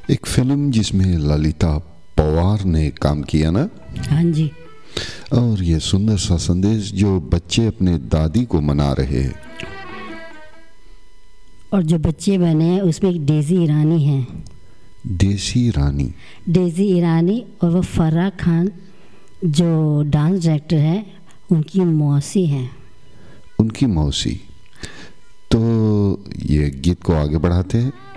एक फिल्म जिसमें ललिता पवार ने काम किया ना, हाँ जी। और ये सुंदर सा संदेश जो बच्चे अपने दादी को मना रहे हैं। और जो बच्चे बने हैं उसमें एक डेज़ी ईरानी है। डेज़ी ईरानी और वो फराह खान जो डांस डायरेक्टर है उनकी मौसी हैं। उनकी मौसी। तो ये गीत को आगे बढ़ाते हैं।